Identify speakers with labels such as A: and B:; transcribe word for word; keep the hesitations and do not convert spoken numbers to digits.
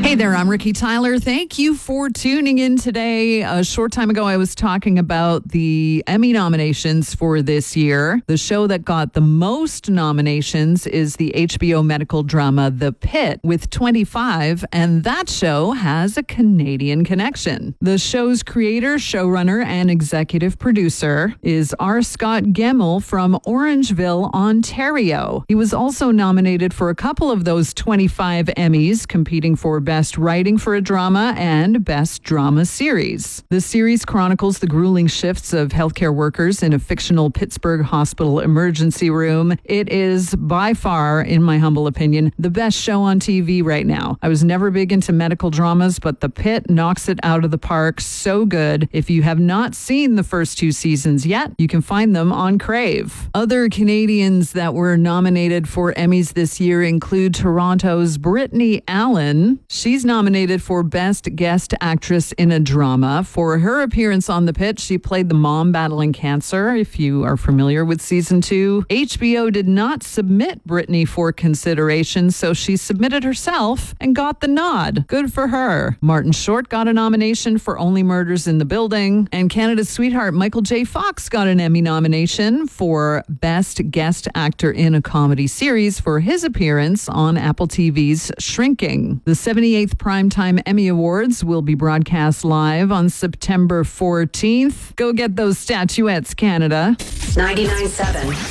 A: Hey there, I'm Ricky Tyler. Thank you for tuning in today. A short time ago, I was talking about the Emmy nominations for this year. The show that got the most nominations is the H B O medical drama The Pitt with twenty-five, and that show has a Canadian connection. The show's creator, showrunner, and executive producer is R. Scott Gemmell from Orangeville, Ontario. He was also nominated for a couple of those twenty-five Emmys, competing for Best Writing for a Drama and Best Drama Series. The series chronicles the grueling shifts of healthcare workers in a fictional Pittsburgh hospital emergency room. It is by far, in my humble opinion, the best show on T V right now. I was never big into medical dramas, but The Pitt knocks it out of the park. So good. If you have not seen the first two seasons yet, you can find them on Crave. Other Canadians that were nominated for Emmys this year include Toronto's Brittany Allen. She's nominated for Best Guest Actress in a Drama. For her appearance on The Pitt, she played the mom battling cancer. If you are familiar with season two, H B O did not submit Brittany for consideration, so she submitted herself and got the nod. Good for her. Martin Short got a nomination for Only Murders in the Building, and Canada's sweetheart Michael J. Fox got an Emmy nomination for Best Guest Actor in a Comedy Series for his appearance on Apple T V's Shrinking. The seventy-eighth Primetime Emmy Awards will be broadcast live on September fourteenth. Go get those statuettes, Canada.
B: ninety-nine point seven